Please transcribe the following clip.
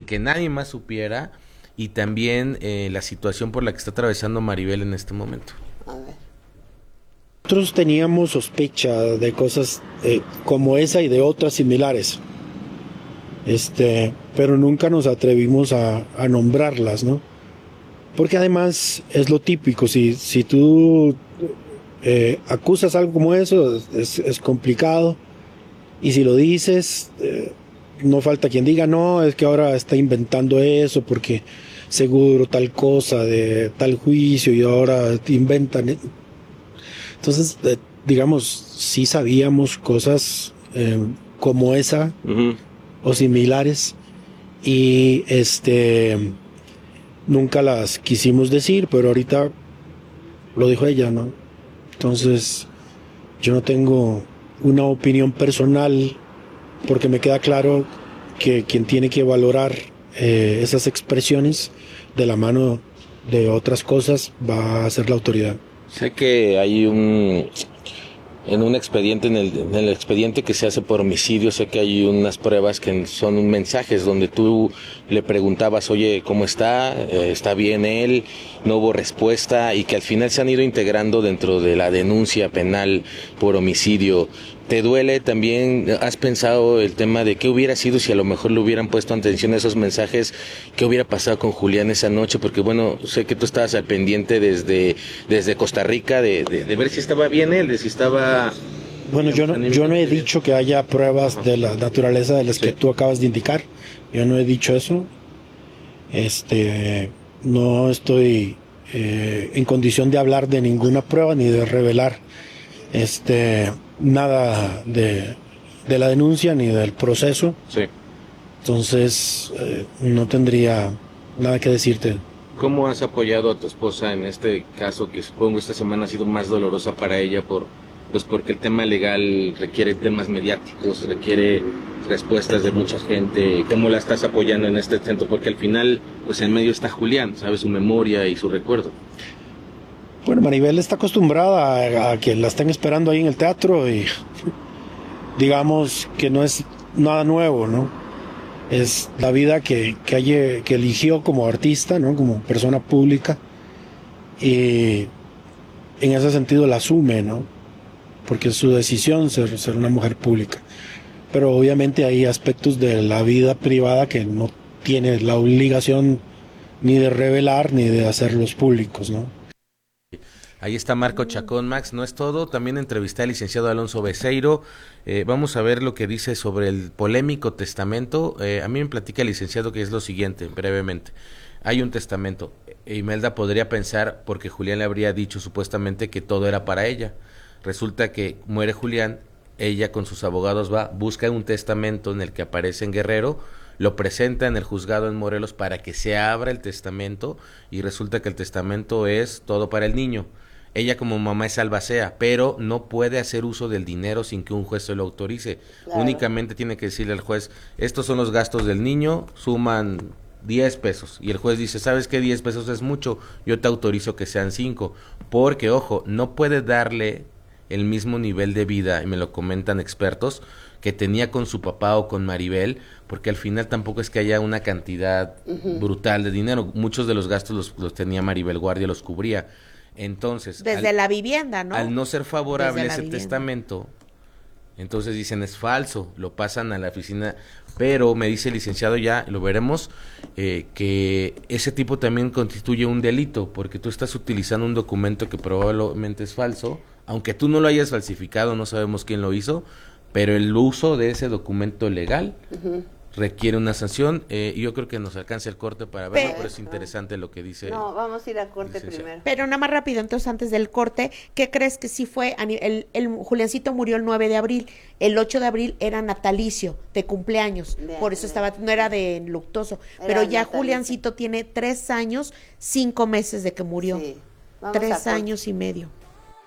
que nadie más supiera, y también la situación por la que está atravesando Maribel en este momento. A ver. Nosotros teníamos sospecha de cosas como esa y de otras similares, pero nunca nos atrevimos a nombrarlas, ¿no? Porque además es lo típico, si tú acusas algo como eso, es complicado, y si lo dices, no falta quien diga, no, es que ahora está inventando eso porque seguro tal cosa de tal juicio y ahora te inventan. Entonces, digamos, sí sabíamos cosas como esa o similares, y nunca las quisimos decir, pero ahorita lo dijo ella, ¿no? Entonces, yo no tengo una opinión personal, porque me queda claro que quien tiene que valorar esas expresiones de la mano de otras cosas va a ser la autoridad. Sé que hay en un expediente, en el expediente que se hace por homicidio, sé que hay unas pruebas que son mensajes donde tú le preguntabas, oye, ¿cómo está? ¿Está bien él? No hubo respuesta, y que al final se han ido integrando dentro de la denuncia penal por homicidio. ¿Te duele también? ¿Has pensado el tema de qué hubiera sido si a lo mejor le hubieran puesto atención a esos mensajes? ¿Qué hubiera pasado con Julián esa noche? Porque bueno, sé que tú estabas al pendiente desde Costa Rica de ver si estaba bien él, de si estaba... Bueno, yo no he dicho que haya pruebas de la naturaleza de las que tú acabas de indicar. Yo no he dicho eso. No estoy en condición de hablar de ninguna prueba ni de revelar nada de la denuncia ni del proceso. Sí. Entonces, no tendría nada que decirte. ¿Cómo has apoyado a tu esposa en este caso, que supongo esta semana ha sido más dolorosa para ella porque el tema legal requiere temas mediáticos, requiere respuestas de mucha gente? ¿Cómo la estás apoyando en este centro? Porque al final, pues en medio está Julián, ¿sabes? Su memoria y su recuerdo. Bueno, Maribel está acostumbrada a que la estén esperando ahí en el teatro, y digamos que no es nada nuevo, ¿no? Es la vida que eligió como artista, ¿no? Como persona pública, y en ese sentido la asume, ¿no? Porque es su decisión ser una mujer pública. Pero obviamente hay aspectos de la vida privada que no tiene la obligación ni de revelar ni de hacerlos públicos, ¿no? Ahí está Marco Chacón. Max, no es todo, también entrevisté al licenciado Alonso Beceiro. Vamos a ver lo que dice sobre el polémico testamento. A mí me platica el licenciado que es lo siguiente, brevemente. Hay un testamento. Imelda podría pensar, porque Julián le habría dicho supuestamente que todo era para ella. Resulta que muere Julián, ella con sus abogados busca un testamento en el que aparece en Guerrero, lo presenta en el juzgado en Morelos para que se abra el testamento, y resulta que el testamento es todo para el niño. Ella como mamá es albacea, pero no puede hacer uso del dinero sin que un juez se lo autorice. Claro. Únicamente tiene que decirle al juez, estos son los gastos del niño, suman 10 pesos. Y el juez dice, ¿sabes qué? 10 pesos es mucho, yo te autorizo que sean 5. Porque, ojo, no puede darle el mismo nivel de vida, y me lo comentan expertos, que tenía con su papá o con Maribel, porque al final tampoco es que haya una cantidad brutal de dinero. Muchos de los gastos los tenía Maribel Guardia, los cubría. Entonces, desde la vivienda, ¿no? Al no ser favorable ese testamento, entonces dicen es falso, lo pasan a la oficina, pero me dice el licenciado, ya lo veremos, que ese tipo también constituye un delito, porque tú estás utilizando un documento que probablemente es falso, aunque tú no lo hayas falsificado, no sabemos quién lo hizo, pero el uso de ese documento legal requiere una sanción. Yo creo que nos alcanza el corte para verlo, pero es interesante lo que dice. No, vamos a ir a corte primero. Pero nada más rápido, entonces antes del corte, ¿qué crees que sí fue? El Juliancito murió el 9 de abril, el 8 de abril era natalicio, de cumpleaños, por eso no era de luctuoso, pero ya natalicio. Juliancito tiene 3 años, 5 meses de que murió, sí. 3 años y medio.